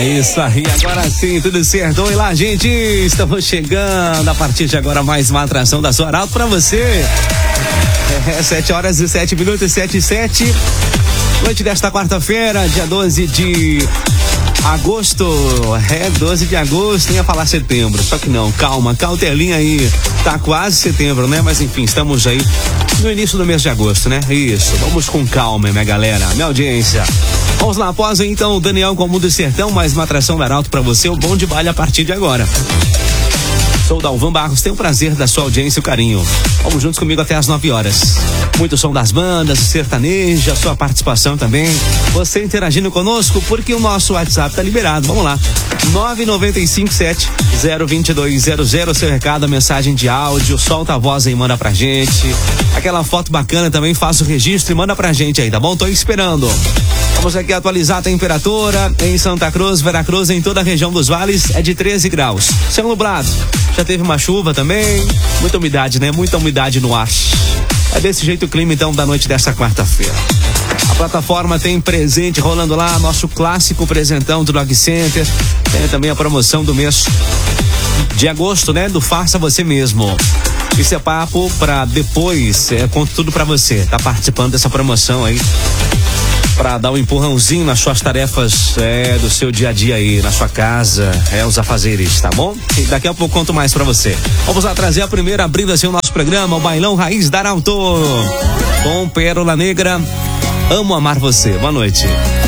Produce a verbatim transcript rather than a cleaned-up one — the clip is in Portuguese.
Isso aí, agora sim, tudo certo. Oi lá, gente, estamos chegando a partir de agora mais uma atração da sua Arauto pra você. É, sete horas e sete minutos, sete e sete. Noite desta quarta-feira, dia doze de agosto. É, doze de agosto, ia falar setembro, só que não, calma, cautelinha aí. Tá quase setembro, né? Mas enfim, estamos aí no início do mês de agosto, né? Isso, vamos com calma, minha galera, minha audiência. Vamos lá, após então o Daniel com o Mundo Sertão, mais uma atração da Arauto pra você, o Bom de Baile a partir de agora. Sou o Dalvan Barros, tenho o prazer da sua audiência e o carinho. Vamos juntos comigo até as nove horas. Muito som das bandas, sertaneja, sua participação também. Você interagindo conosco, porque o nosso WhatsApp tá liberado. Vamos lá. nove nove cinco sete zero dois dois zero zero, seu recado, mensagem de áudio, solta a voz aí, manda pra gente. Aquela foto bacana também, faça o registro e manda pra gente aí, tá bom? Tô esperando. Vamos aqui atualizar a temperatura em Santa Cruz, Veracruz, em toda a região dos vales, é de treze graus. Céu nublado. Já teve uma chuva também, muita umidade, né? Muita umidade no ar. É desse jeito o clima, então, da noite desta quarta-feira. A plataforma tem presente rolando lá, nosso clássico presentão do Dog Center. Tem também a promoção do mês de agosto, né? Do Faça Você Mesmo. Isso é papo pra depois, é, conto tudo pra você. Tá participando dessa promoção aí, para dar um empurrãozinho nas suas tarefas é, do seu dia a dia aí, na sua casa, é, os afazeres, tá bom? E daqui a pouco conto mais para você. Vamos lá trazer a primeira, abrindo assim o nosso programa, o Bailão Raiz da Arauto, com Pérola Negra, Amo Amar Você. Boa noite.